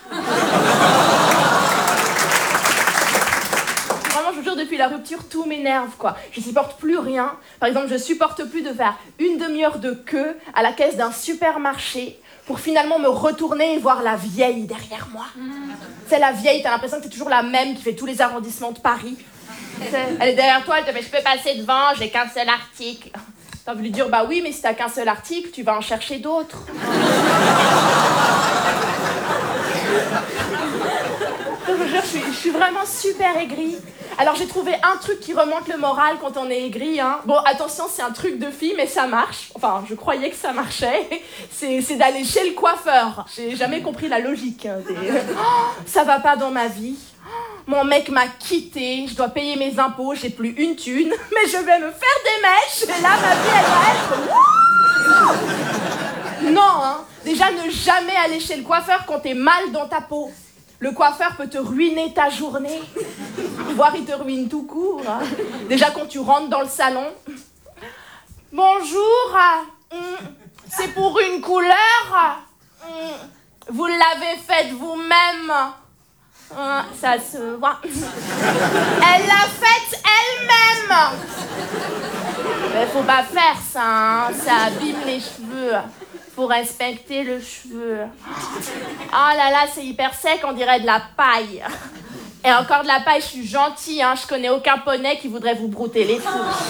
Vraiment, je vous jure, depuis la rupture, tout m'énerve, quoi. Je supporte plus rien. Par exemple, je supporte plus de faire une demi-heure de queue à la caisse d'un supermarché pour finalement me retourner et voir la vieille derrière moi. C'est la vieille, t'as l'impression que t'es toujours la même qui fait tous les arrondissements de Paris. Elle est derrière toi, elle te fait « je peux passer devant, j'ai qu'un seul article ». T'as envie de lui dire « bah oui, mais si t'as qu'un seul article, tu vas en chercher d'autres ». Je vous jure, je suis vraiment super aigrie. Alors j'ai trouvé un truc qui remonte le moral quand on est aigri, hein. Bon, attention, c'est un truc de fille, mais ça marche. Enfin, je croyais que ça marchait. C'est d'aller chez le coiffeur. J'ai jamais compris la logique. Hein. Ça va pas dans ma vie. Mon mec m'a quitté, je dois payer mes impôts, j'ai plus une thune, mais je vais me faire des mèches, et là, ma vie, elle va être... Non, hein. Déjà, ne jamais aller chez le coiffeur quand t'es mal dans ta peau. Le coiffeur peut te ruiner ta journée, voire il te ruine tout court. Hein. Déjà quand tu rentres dans le salon. Bonjour, c'est pour une couleur. Vous l'avez faite vous-même. Ça se voit. Elle l'a faite elle-même. Mais faut pas faire ça, hein. Ça abîme les cheveux. Faut respecter le cheveu. Oh là là, c'est hyper sec, on dirait de la paille. Et encore de la paille, je suis gentille, hein. Je connais aucun poney qui voudrait vous brouter les fourches.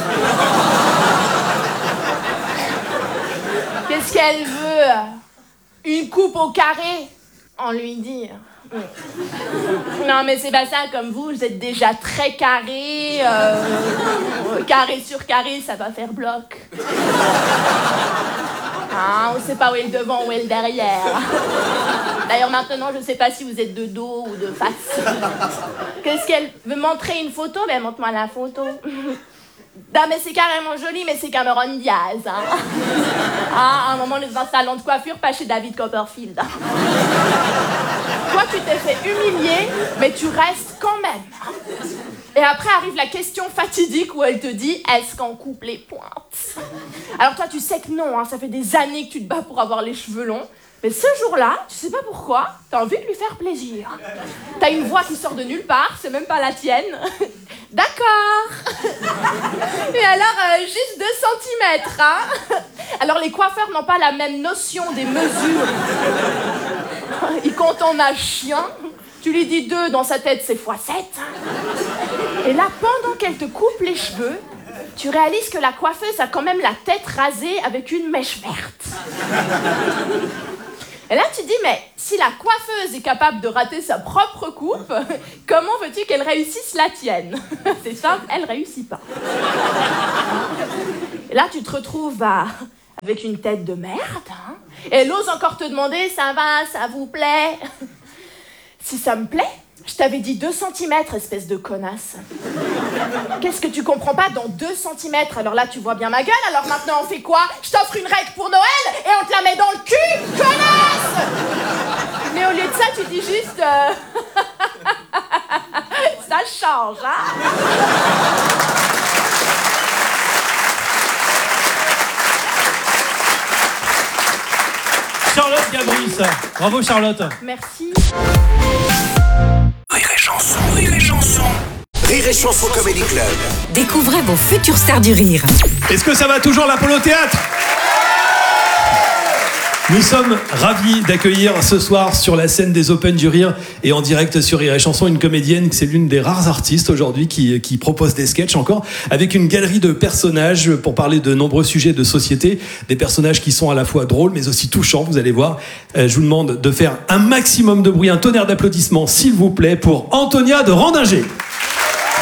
Qu'est-ce qu'elle veut? Une coupe au carré? On lui dit. Non mais c'est pas ça, comme vous êtes déjà très carré. Carré sur carré, ça va faire bloc. Ah, on sait pas où est le devant, où est le derrière. D'ailleurs, maintenant, je sais pas si vous êtes de dos ou de face. Qu'est-ce qu'elle veut montrer une photo? Ben, montre-moi la photo. Non, mais c'est carrément joli, mais c'est Cameron Diaz. Hein. Ah, à un moment, on est dans un salon de coiffure, pas chez David Copperfield. Toi, tu t'es fait humilier, mais tu restes quand même. Et après arrive la question fatidique où elle te dit « Est-ce qu'on coupe les pointes ?» Alors toi, tu sais que non, hein, ça fait des années que tu te bats pour avoir les cheveux longs. Mais ce jour-là, tu sais pas pourquoi, t'as envie de lui faire plaisir. T'as une voix qui sort de nulle part, c'est même pas la tienne. D'accord. Et alors, juste 2 centimètres, hein. Alors les coiffeurs n'ont pas la même notion des mesures. Ils comptent en âge chien. Tu lui dis 2, dans sa tête, c'est x7. Et là, pendant qu'elle te coupe les cheveux, tu réalises que la coiffeuse a quand même la tête rasée avec une mèche verte. Et là, tu dis, mais si la coiffeuse est capable de rater sa propre coupe, comment veux-tu qu'elle réussisse la tienne? C'est simple, elle réussit pas. Et là, tu te retrouves avec une tête de merde, hein, et elle ose encore te demander, ça va, ça vous plaît? Si ça me plaît, je t'avais dit 2 cm, espèce de connasse. Qu'est-ce que tu comprends pas dans 2 cm? Alors là, tu vois bien ma gueule, alors maintenant on fait quoi? Je t'offre une règle pour Noël et on te la met dans le cul, connasse! Mais au lieu de ça, tu dis juste... ça change, hein? Charlotte Gabris. Bravo Charlotte. Merci. Rire et chanson, rire et chanson. Rire et chanson Comedy Club. Découvrez vos futures stars du rire. Est-ce que ça va toujours l'Apollo Théâtre? Nous sommes ravis d'accueillir ce soir sur la scène des Open du Rire et en direct sur Rire et Chanson une comédienne, c'est l'une des rares artistes aujourd'hui qui propose des sketchs encore avec une galerie de personnages pour parler de nombreux sujets de société, des personnages qui sont à la fois drôles mais aussi touchants, vous allez voir. Je vous demande de faire un maximum de bruit, un tonnerre d'applaudissements s'il vous plaît pour Antonia de Randinger.